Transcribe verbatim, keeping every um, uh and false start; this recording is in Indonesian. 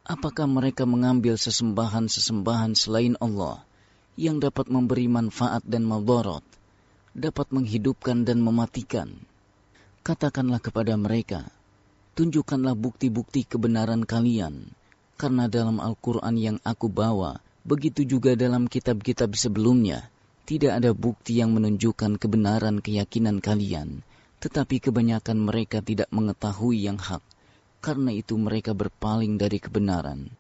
Apakah mereka mengambil sesembahan-sesembahan selain Allah yang dapat memberi manfaat dan madarat, dapat menghidupkan dan mematikan? Katakanlah kepada mereka, tunjukkanlah bukti-bukti kebenaran kalian, karena dalam Al-Quran yang aku bawa, begitu juga dalam kitab-kitab sebelumnya, tidak ada bukti yang menunjukkan kebenaran keyakinan kalian, tetapi kebanyakan mereka tidak mengetahui yang hak. Karena itu mereka berpaling dari kebenaran.